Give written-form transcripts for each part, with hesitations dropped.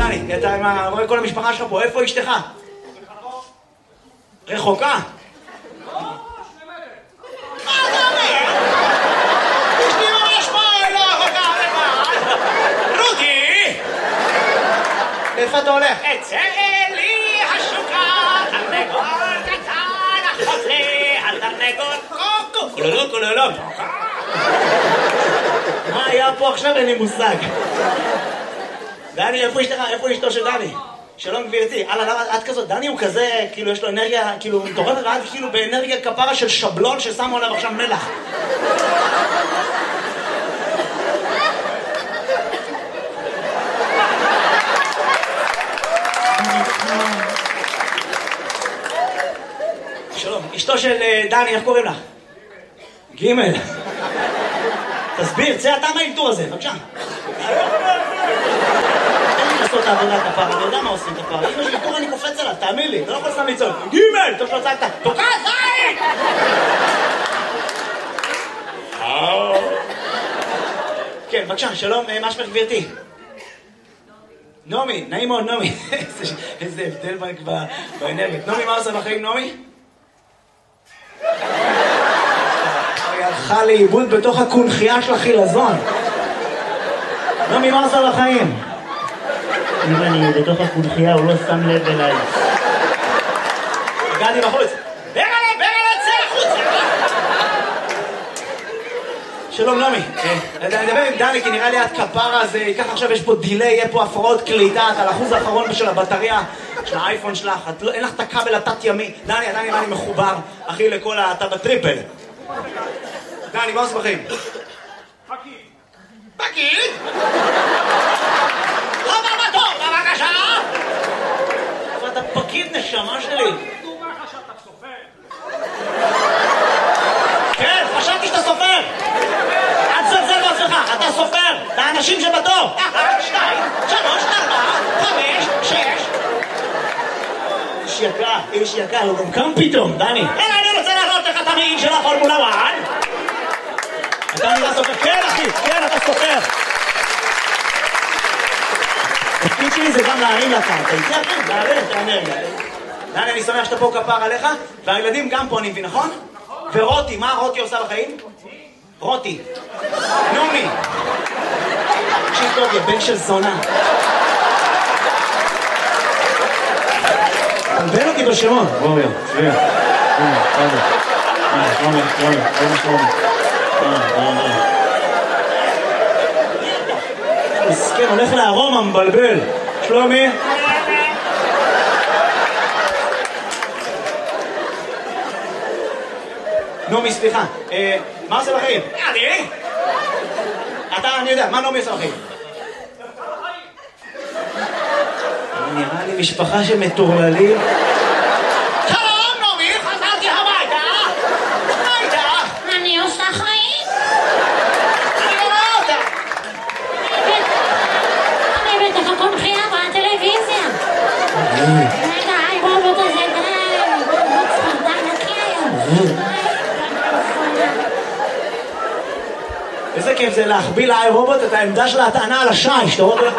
דני, אתה רואה כל המשפחה שלך פה, איפה אשתך? רחוקה? לא, 2 מטר. מה אתה אומר? אשתי ממש פה, לא רחוקה לך. רודי! איפה אתה הולך? אצא לי השוקה, תרנגול קטן, אחות לי, התרנגול קוקו, קולולו קולולו. מה היה פה עכשיו? אין לי מושג. דני, איפה אשתו של דני? שלום גבירתי. למה את כזאת? דני הוא כזה, כאילו יש לו אנרגיה, כאילו מטורפת, ואת כאילו באנרגיה כפרה של שבלון ששמו עליו עכשיו מלח. שלום, אשתו של דני, איך קוראים לך? גימל. תסביר, צא אתה מהאלתור הזה, בבקשה. אין לי לעשות את העבודה כפרה, אני יודע מה עושים כפרה. אם יש אלתור אני קופץ עליו, תאמין לי, אתה לא יכול סתם לצעוק. גימל! טוב שלא צעקת, תוקע זין! כן, בבקשה, שלום, מה שמך גבירתי? נעמי, נעים מאוד נעמי. איזה הבדל באנרגיות. נעמי, מה עושה בחיים נעמי? היא הלכה לאיבוד בתוך הקונחייה של החילזון. נעמי, מה עושה בחיים? אם אני בתוך הקונחייה הוא לא שם לב אליי. הגעתי בחוץ. ברלה, צא החוצה! שלום נעמי, אני מדבר עם דני כי נראה לי את כפרה הזה, ככה עכשיו יש פה דיליי, יהיה פה הפרעות קליטה, את על האחוז האחרון של הבטריה של האייפון שלך, אין לך את הכבל התת ימי. דני נראה לי מחובר, אחי, לכל אתה בטריפל. דני, מה עושה בחיים? פקיד. פקיד? הבא בתור, בבקשה! אבל אתה פקיד נשמה שלי. נו, מה חשבת, סופר? כן, חשבתי שאתה סופר. אל תזלזל בעצמך, אתה סופר. את האנשים שבתור. 1, 2, 3, 4, 5, 6. איש יקר, הוא גם קם פתאום, דני. אני רוצה להראות לך את המעיל של הפורמולה 1. אתה נראה סופר. כן, אחי, כן, אתה סופר. התפקיד שלי זה גם להרים לקרקע. איתי אחי, להרים את האנרגיה. דני, אני שמח שאתה פה כפר עליך, והילדים גם פה, אני מבין, נכון? ורותי, מה רותי עושה בחיים? רותי. נעמי. תקשיב טוב, יא בן של זונה. תלבן אותי בשמות. בואו, שביע. שלומי. מסכן, הולך לארומה, מבלבל. שלומי. נעמי, סליחה. מה עושה בחיים? אני יודע, מה נעמי עושה בחיים? נראה לי משפחה שמטורללים. שלום, נעמי, חזרתי הביתה. מה איתך? אני עושה חיים. אני לא רואה אותה. אני בתוך הקונחייה בטלוויזיה. רגע, הרובוט הזה די. די נקי היום. איזה כיף זה להחביא לאי רובוט את העמדה של ההטענה על השיש, אתה רואה?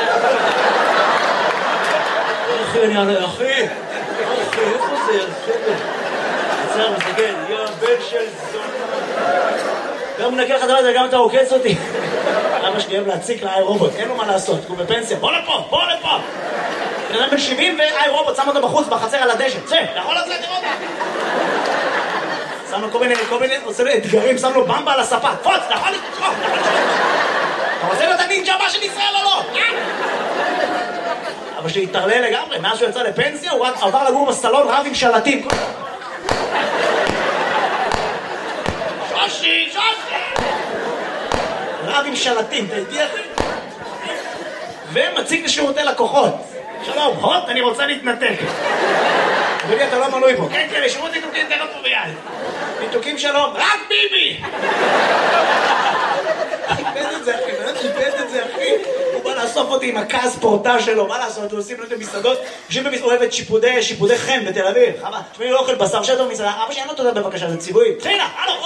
אחי, איפה זה? עצר, מסתכל, יא בן של זון. גם מנקה לך דבר הזה, גם אתה עוקץ אותי. אבא שלי אוהב להציק לאי רובוט, אין לו מה לעשות, הוא בפנסיה. בוא לפה! בן אדם בן 70 ואי רובוט, שם אותו בחוץ, בחצר על הדשא. צא, אתה יכול לצאת לראות? שם לו כל מיני, עושה לו אתגרים, שם לו במבה על הספה. פוץ, אתה יכול לקרוא! אתה רוצה להיות הנינג'ה הבא של ישראל או לא? אבא שלי התערלל לגמרי, מאז שהוא יצא לפנסיה, הוא עבר לגור בסלון רב עם שלטים. שושי! רב עם שלטים, אתה איתי אחי? ומציג לשירותי לקוחות. שלום, הוט, אני רוצה להתנתק. אדוני, אתה לא מנוי פה. כן, לשירות ניתוקים תכף פה ביד. ניתוקים שלום, רק ביבי! איבד את זה, אחי. הוא בא לאסוף אותי עם הכעס פורטה שלו, מה לעשות? הוא עושים לו את המסעדות, הוא אוהב את שיפודי חן בתל אביב. חבל, תשמעי, לא אוכל בשר שטו במסעדה. אבא שאין לו תודה בבקשה, זה ציווי. תחילה, הלו,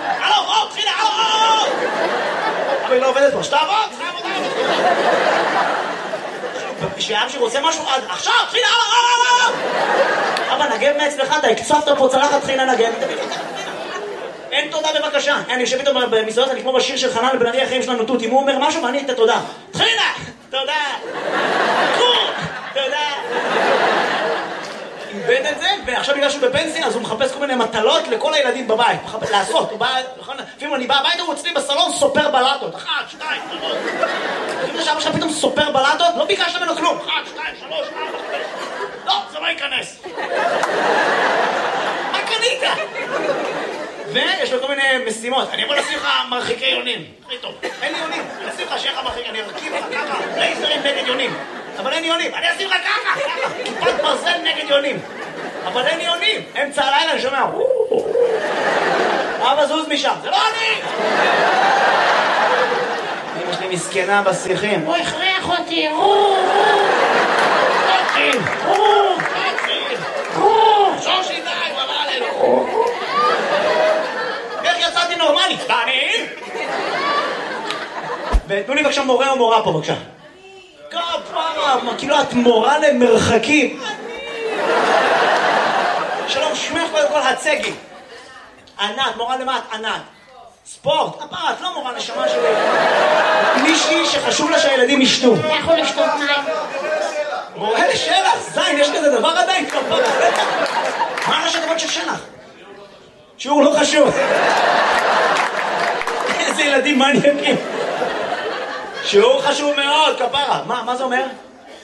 תחילה, אבל היא לא עובדת פה, שתעבוד, עבודה. שאבא שלי רוצה משהו, עכשיו, תחילה, אבא, נגב מאצלך, אתה הקצבת פה צלחת, תחילה נגב. אין תודה בבקשה. אני יושב איתו במסעדות, אני כמו בשיר של חנן בן ארי, החיים שלנו תות. אם הוא אומר משהו ואני את התודה. תחילה! תודה! תודה! איבד את זה, ועכשיו בגלל שהוא בפנסיה, אז הוא מחפש כל מיני מטלות לכל הילדים בבית. לעשות, הוא בא, לפעמים אני בא הביתה, הוא אצלי בסלון סופר בלטות. 1, 2, 3. לפעמים שאבא שלך פתאום סופר בלטות, לא ביקשת ממנו כלום. 1, 2, 3, 4, 5. לא, זה לא ייכנס. מה קנית? ויש לו כל מיני משימות. אני יכול לשים לך מרחיקי יונים. הכי טוב. אין לי יונים. אני אשים לך שיהיה לך מרחיק, אני ארכיב לך ככה. לייזרים נגד יונים. אבל אין יונים. אני אשים לך ככה. כיפת ברזל נגד יונים. אבל אין יונים. אמצע הלילה אני שומע. אבא זוז משם. זה לא אני! אמא שלי מסכנה בשיחים. הוא הכריח אותי. שושי די, הוא אמר עלינו. איך יצאתי נורמלי? ואני? ותנו לי בבקשה מורה או מורה פה בבקשה. כפרה, כאילו את מורה למרחקים. שלום, שמך קודם כל הצגי. ענת, מורה למה את? ענת. ספורט, כפרה, את לא מורה נשמה שלי. מישהי שחשוב לה שהילדים ישתו. לכו לשתות מים. מורה לשלח, זין, יש כזה דבר עדיין כפרה. מה ראשי דבר של שלח? שיעור לא חשוב. איזה ילדים מעניינים. שיעור חשוב מאוד, כפרה. מה זה אומר?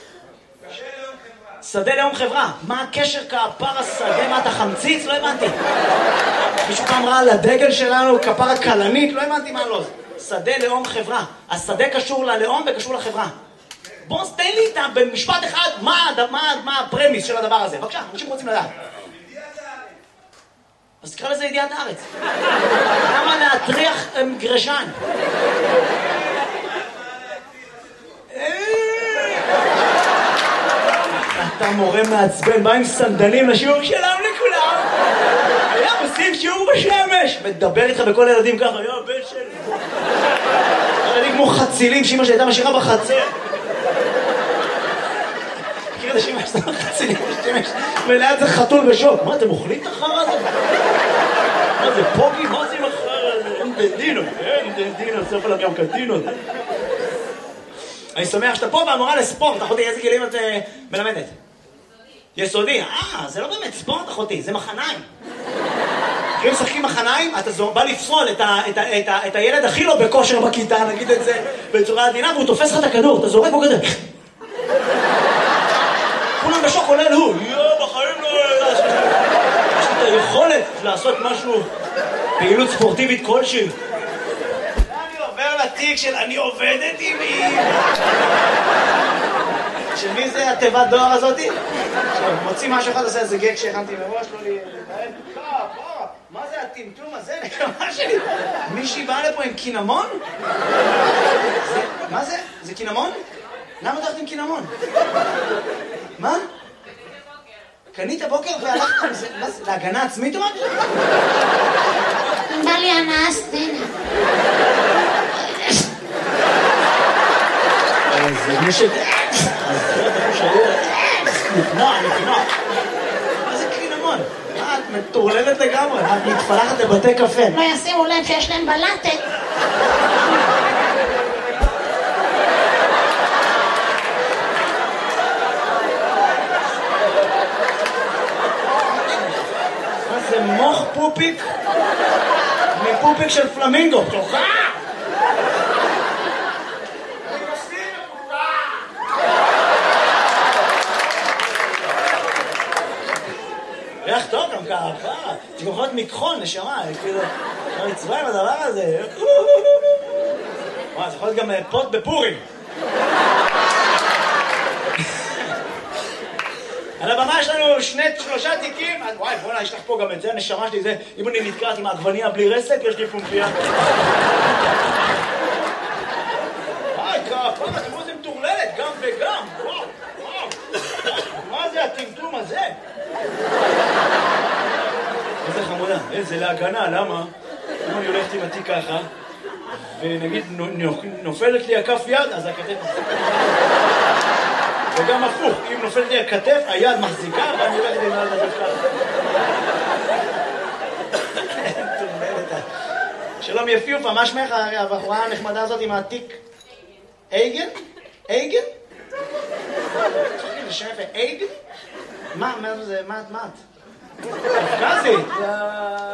שדה לאום חברה. מה הקשר כפרה שדה? מה אתה חמציץ? לא הבנתי. מישהו פעם ראה על הדגל שלנו כפרה קלנית? לא הבנתי מה לא. שדה לאום חברה. השדה קשור ללאום וקשור לחברה. בוא תן לי איתה במשפט אחד מה הפרמיס של הדבר הזה. בבקשה, אנשים רוצים לדעת. אז תקרא לזה ידיעת הארץ. למה להטריח גרשן? אתה מורה מעצבן, בא עם סנדלים לשיעור שלם לכולם. היה עושים שיעור בשמש. מדבר איתך בכל הילדים ככה, יו, בן שלי. ילדים כמו חצילים, שאמא שהייתה משאירה בחצר. מכיר את השמש, זה לא חצילים בשמש. וליד זה חתול בשוק. מה, אתם אוכלים את החר הזה? מה זה, פוגי? מה זה עם החר הזה? אין דנדינו, סוף עליו גם קטינות. אני שמח שאתה פה והמורה לספורט. אחותי, איזה גילים את מלמדת? יסודי. זה לא באמת ספורט, אחותי, זה מחניים. כשהם משחקים מחניים, אתה בא לפסול את הילד הכי לא בכושר בכיתה, נגיד את זה בצורה עדינה, והוא תופס לך את הכדור, אתה זורק בו כזה. כולם בשוק עולה לו, בחיים לא... יש לי את היכולת לעשות משהו, פעילות ספורטיבית כלשהי. אני עובר לתיק של אני עובדת עם מי. של מי זה התיבת דואר הזאתי? מוציא משהו אחד, עושה איזה גג שהכנתי מראש, לא לי... מה זה הטמטום הזה? נקמה שלי. מישהי באה לפה עם קינמון? מה זה? זה קינמון? למה אתה הולכת עם קינמון? מה? קנית בוקר והלכת עם זה? מה זה? להגנה עצמית או משהו? בא לי הנאה סצנה. זה מי ש... נקנה. מה זה קינמון? את מטורללת לגמרי, את מתפלחת לבתי קפה. לא ישימו לב שיש להם בלטת. מה זה מוח פופיק? מפופיק של פלמינגו. תוכה! ריח טוב גם ככה, זה גם יכול להיות מקחון, נשמה, כאילו, לא נצבע עם הדבר הזה. וואי, זה יכול להיות גם פוט בפורים. על הבמה יש לנו 3 תיקים, וואי, בוא'נה, יש לך פה גם את זה, הנשמה שלי, זה, אם אני נתקעת עם העגבניה בלי רסק, יש לי פומפיה. וואי, כפה, תראו זה מטורללת, גם וגם, וואו. מה זה הטמטום הזה? איזה חמודה, איזה להגנה, למה? אם אני הולכת עם התיק ככה, ונגיד נופלת לי הכף יד, אז הכתף... וגם הפוך, אם נופלת לי הכתף, היד מחזיקה, ואני הולך לי מעל לדף ככה. שלום יפיופה, מה שמך הבחורה הנחמדה הזאת עם העתיק? אייגן? אייגן? צוחקים, זה שם יפה, אייגן? מה זה, מה את? קפקזית?